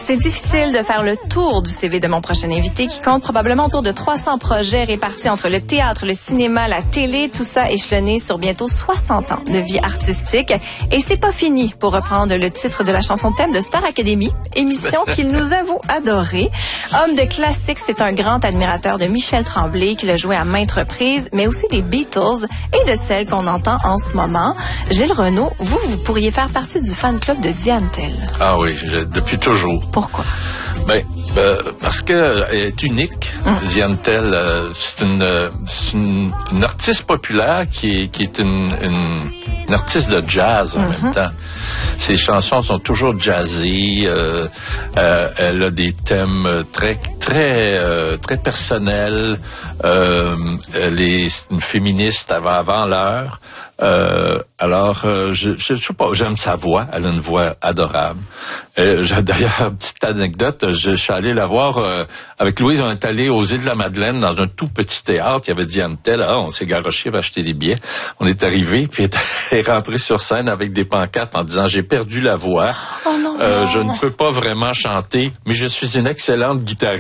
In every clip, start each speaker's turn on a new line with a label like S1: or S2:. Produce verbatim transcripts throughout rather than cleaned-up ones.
S1: C'est difficile de faire le tour du C V de mon prochain invité qui compte probablement autour de trois cents projets répartis entre le théâtre, le cinéma, la télé, tout ça échelonné sur bientôt soixante ans de vie artistique. Et c'est pas fini, pour reprendre le titre de la chanson thème de Star Academy, émission qu'il nous avoue adorer. Homme de classique, c'est un grand admirateur de Michel Tremblay qui l'a joué à maintes reprises, mais aussi des Beatles et de celles qu'on entend en ce moment. Gilles Renaud, vous, vous pourriez faire partie du fan club de Diane Tell.
S2: Ah oui, je, depuis toujours.
S1: Pourquoi?
S2: Ben, euh, parce qu'elle est unique. Hum. Diane Tell, euh, c'est une, c'est une, une artiste populaire qui est, qui est une, une, une artiste de jazz en mm-hmm. même temps. Ses chansons sont toujours jazzy. Euh, euh, elle a des thèmes très, très, euh, très personnels. Euh, elle est une féministe avant, avant l'heure. Euh, alors, euh, je, je, je sais pas, j'aime sa voix. Elle a une voix adorable. Euh, j'ai, d'ailleurs, petite anecdote, je, je suis allé la voir euh, avec Louise. On est allé aux Îles de la Madeleine dans un tout petit théâtre. Il y avait Diane Tell. Ah, on s'est garoché pour acheter des billets. On est arrivé, puis elle est rentrée sur scène avec des pancartes en disant « J'ai perdu la voix.
S1: Oh non,
S2: euh,
S1: non.
S2: Je ne peux pas vraiment chanter, mais je suis une excellente guitariste. »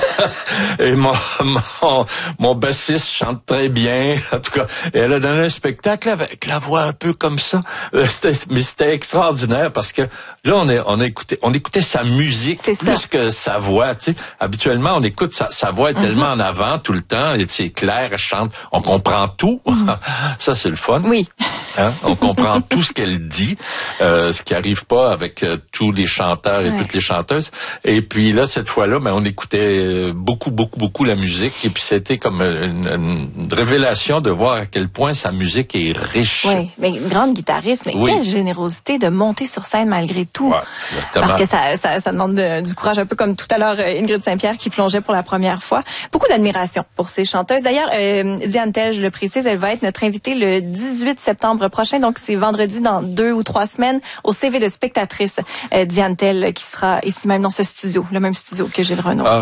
S2: Et mon, mon, mon bassiste chante très bien. En tout cas, et elle a donné un spectacle avec la voix un peu comme ça. C'était, mais c'était extraordinaire parce que là, on, est, on, a écouté, on écoutait sa musique
S1: c'est
S2: plus
S1: ça.
S2: que sa voix. Tu sais. Habituellement, on écoute sa, sa voix est mm-hmm. tellement en avant tout le temps. Et c'est clair, elle chante. On comprend tout. Mm-hmm. Ça, c'est le fun.
S1: Oui.
S2: Hein? On comprend tout ce qu'elle dit, euh, ce qui arrive pas avec euh, tous les chanteurs et ouais. toutes les chanteuses. Et puis là, cette fois-là, ben, on écoutait beaucoup, beaucoup, beaucoup la musique. Et puis c'était comme une, une révélation de voir à quel point sa musique est riche.
S1: Oui, mais une grande guitariste, mais oui. quelle générosité de monter sur scène malgré tout.
S2: Ouais, exactement.
S1: Parce que ça, ça, ça demande de, du courage, un peu comme tout à l'heure Ingrid Saint-Pierre qui plongeait pour la première fois. Beaucoup d'admiration pour ces chanteuses. D'ailleurs, euh, Diane Tell, je le précise, elle va être notre invitée le dix-huit septembre prochain, donc c'est vendredi dans deux ou trois semaines, au C V de spectatrice euh, Diane Tell qui sera ici même dans ce studio, le même studio que Gilles Renaud. Ah.